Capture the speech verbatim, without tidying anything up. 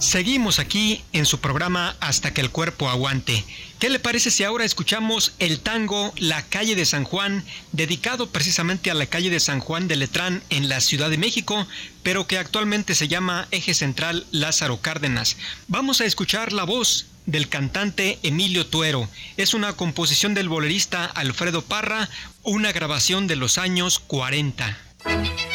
Seguimos aquí en su programa Hasta que el cuerpo aguante. ¿Qué le parece si ahora escuchamos el tango La calle de San Juan, dedicado precisamente a la calle de San Juan de Letrán en la Ciudad de México, pero que actualmente se llama Eje Central Lázaro Cárdenas? Vamos a escuchar la voz del cantante Emilio Tuero. Es una composición del bolerista Alfredo Parra, una grabación de los años cuarenta.